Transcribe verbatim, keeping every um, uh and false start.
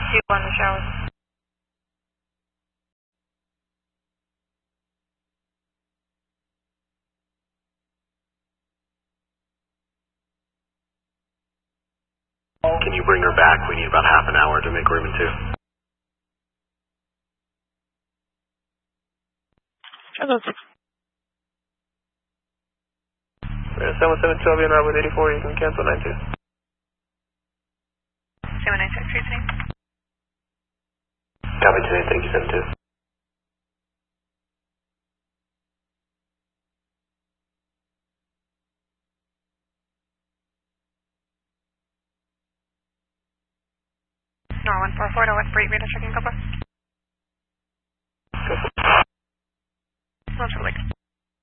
two one the shower. Can you bring her back? We need about half an hour to make room in two. Hello, six. seven seven twelve in Robert eighty-four, you can cancel nine two. seven nine six, reasoning. Copy today, thank you, seven two. No, one four four, no, one for eight, radar checking, Papa. Go for it. Not sure, like.